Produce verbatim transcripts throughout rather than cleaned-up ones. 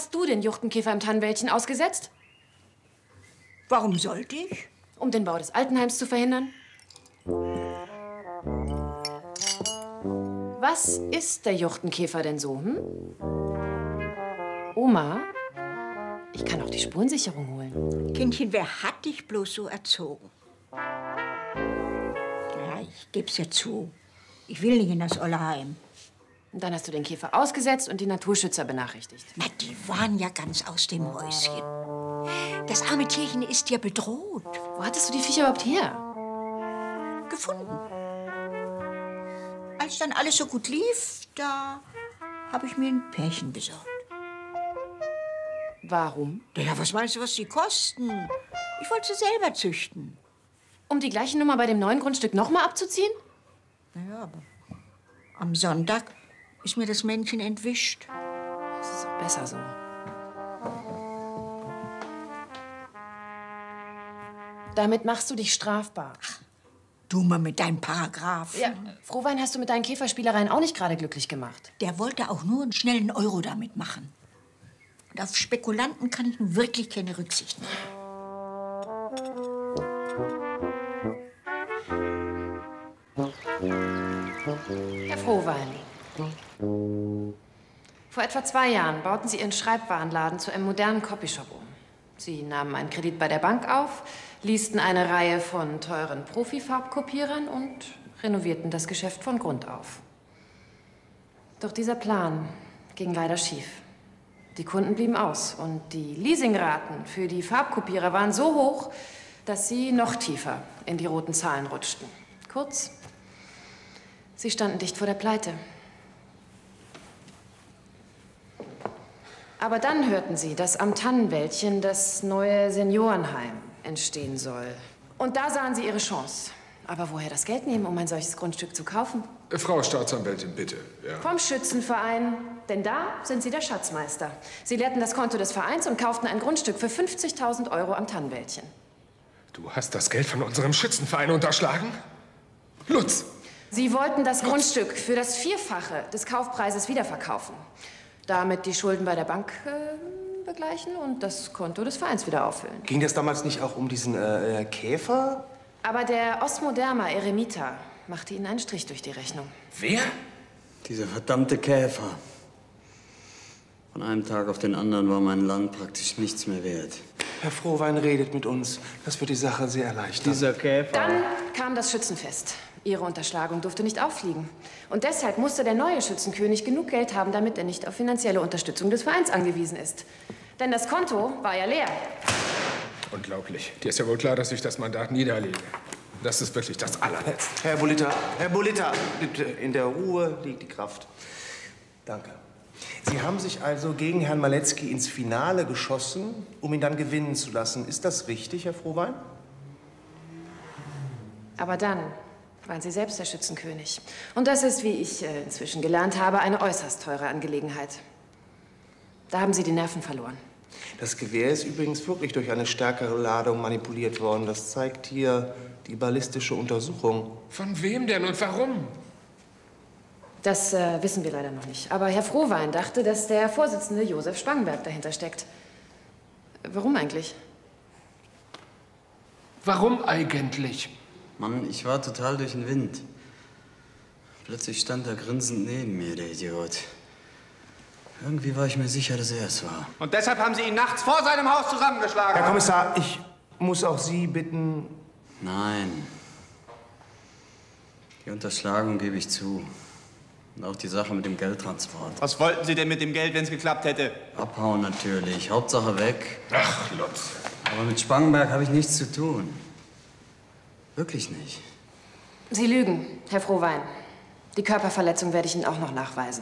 hast du den Juchtenkäfer im Tannenwäldchen ausgesetzt? Warum sollte ich? Um den Bau des Altenheims zu verhindern. Was ist der Juchtenkäfer denn so, hm? Oma, ich kann auch die Spurensicherung holen. Kindchen, wer hat dich bloß so erzogen? Ja, ich geb's ja zu. Ich will nicht in das olle Heim. Und dann hast du den Käfer ausgesetzt und die Naturschützer benachrichtigt. Na, die waren ja ganz aus dem Häuschen. Das arme Tierchen ist ja bedroht. Wo hattest du die Viecher überhaupt her? Gefunden. Als dann alles so gut lief, da habe ich mir ein Pärchen besorgt. Warum? Ja, was meinst du, was die kosten? Ich wollte sie selber züchten. Um die gleiche Nummer bei dem neuen Grundstück noch mal abzuziehen? Naja, aber am Sonntag ist mir das Männchen entwischt. Das ist auch besser so. Damit machst du dich strafbar. Ach, du mal mit deinem Paragraph. Ja, Frohwein hast du mit deinen Käferspielereien auch nicht gerade glücklich gemacht. Der wollte auch nur einen schnellen Euro damit machen. Und auf Spekulanten kann ich nun wirklich keine Rücksicht nehmen. Herr Frohwein, vor etwa zwei Jahren bauten Sie Ihren Schreibwarenladen zu einem modernen Copyshop um. Sie nahmen einen Kredit bei der Bank auf, liesten eine Reihe von teuren Profifarbkopierern und renovierten das Geschäft von Grund auf. Doch dieser Plan ging leider schief. Die Kunden blieben aus und die Leasingraten für die Farbkopierer waren so hoch, dass sie noch tiefer in die roten Zahlen rutschten. Kurz, sie standen dicht vor der Pleite. Aber dann hörten sie, dass am Tannenwäldchen das neue Seniorenheim entstehen soll. Und da sahen sie ihre Chance. Aber woher das Geld nehmen, um ein solches Grundstück zu kaufen? Frau Staatsanwältin, bitte. Ja. Vom Schützenverein. Denn da sind sie der Schatzmeister. Sie leerten das Konto des Vereins und kauften ein Grundstück für fünfzigtausend Euro am Tannenwäldchen. Du hast das Geld von unserem Schützenverein unterschlagen? Lutz! Sie wollten das Lutz. Grundstück für das Vierfache des Kaufpreises wiederverkaufen. Damit die Schulden bei der Bank äh, begleichen und das Konto des Vereins wieder auffüllen. Ging das damals nicht auch um diesen äh, Käfer? Aber der Osmoderma Eremita machte ihnen einen Strich durch die Rechnung. Wer? Dieser verdammte Käfer. Von einem Tag auf den anderen war mein Land praktisch nichts mehr wert. Herr Frohwein redet mit uns. Das wird die Sache sehr erleichtern. Dieser Käfer... Dann kam das Schützenfest. Ihre Unterschlagung durfte nicht auffliegen. Und deshalb musste der neue Schützenkönig genug Geld haben, damit er nicht auf finanzielle Unterstützung des Vereins angewiesen ist. Denn das Konto war ja leer. Unglaublich. Dir ist ja wohl klar, dass ich das Mandat niederlege. Das ist wirklich das Allerletzte. Herr Bolita, Herr Bolita, bitte, in der Ruhe liegt die Kraft. Danke. Sie haben sich also gegen Herrn Maletzki ins Finale geschossen, um ihn dann gewinnen zu lassen. Ist das richtig, Herr Frohwein? Aber dann waren Sie selbst der Schützenkönig. Und das ist, wie ich äh, inzwischen gelernt habe, eine äußerst teure Angelegenheit. Da haben Sie die Nerven verloren. Das Gewehr ist übrigens wirklich durch eine stärkere Ladung manipuliert worden. Das zeigt hier die ballistische Untersuchung. Von wem denn und warum? Das äh, wissen wir leider noch nicht. Aber Herr Frohwein dachte, dass der Vorsitzende Josef Spangenberg dahinter steckt. Warum eigentlich? Warum eigentlich? Mann, ich war total durch den Wind. Plötzlich stand er grinsend neben mir, der Idiot. Irgendwie war ich mir sicher, dass er es war. Und deshalb haben Sie ihn nachts vor seinem Haus zusammengeschlagen. Herr Kommissar, ich muss auch Sie bitten... Nein. Die Unterschlagung gebe ich zu. Und auch die Sache mit dem Geldtransport. Was wollten Sie denn mit dem Geld, wenn es geklappt hätte? Abhauen natürlich. Hauptsache weg. Ach, Lutz. Aber mit Spangenberg habe ich nichts zu tun. Wirklich nicht. Sie lügen, Herr Frohwein. Die Körperverletzung werde ich Ihnen auch noch nachweisen.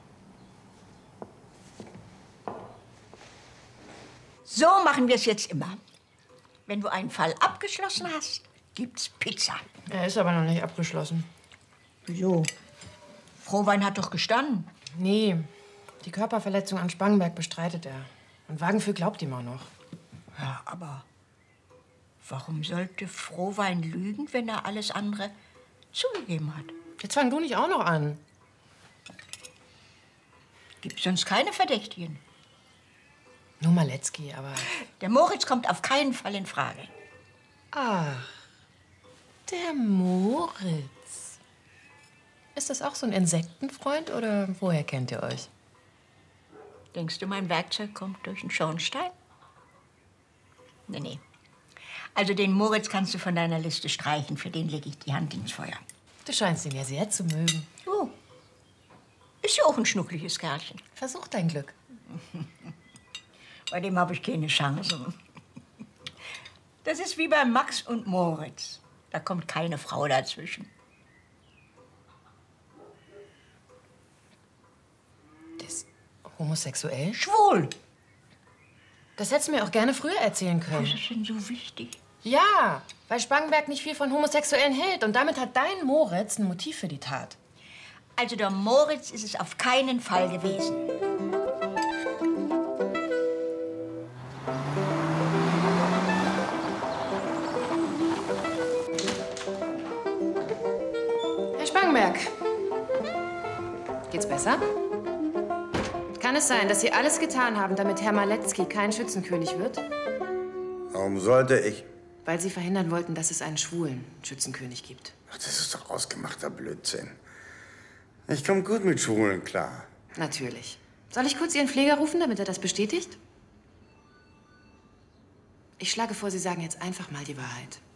So machen wir es jetzt immer. Wenn du einen Fall abgeschlossen hast, gibt's Pizza. Er ist aber noch nicht abgeschlossen. Wieso? Frohwein hat doch gestanden. Nee, die Körperverletzung an Spangenberg bestreitet er. Und Wagenfühl glaubt ihm auch noch. Ja, aber warum sollte Frohwein lügen, wenn er alles andere zugegeben hat? Jetzt fang du nicht auch noch an. Gibt's sonst keine Verdächtigen? Nur Maletzki, aber... Der Moritz kommt auf keinen Fall in Frage. Ach, der Moritz. Ist das auch so ein Insektenfreund oder woher kennt ihr euch? Denkst du, mein Werkzeug kommt durch den Schornstein? Nee, nee. Also den Moritz kannst du von deiner Liste streichen. Für den lege ich die Hand ins Feuer. Du scheinst ihn ja sehr zu mögen. Oh, ist ja auch ein schnuckliges Kerlchen. Versuch dein Glück. Bei dem habe ich keine Chance. Das ist wie bei Max und Moritz. Da kommt keine Frau dazwischen. Der ist homosexuell? Schwul. Das hättest du mir auch gerne früher erzählen können. Das ist denn so wichtig? Ja, weil Spangenberg nicht viel von Homosexuellen hält. Und damit hat dein Moritz ein Motiv für die Tat. Also der Moritz ist es auf keinen Fall gewesen. Herr Spangenberg, geht's besser? Kann es sein, dass Sie alles getan haben, damit Herr Maletzki kein Schützenkönig wird? Warum sollte ich? Weil Sie verhindern wollten, dass es einen schwulen Schützenkönig gibt. Ach, das ist doch ausgemachter Blödsinn. Ich komme gut mit Schwulen klar. Natürlich. Soll ich kurz Ihren Pfleger rufen, damit er das bestätigt? Ich schlage vor, Sie sagen jetzt einfach mal die Wahrheit.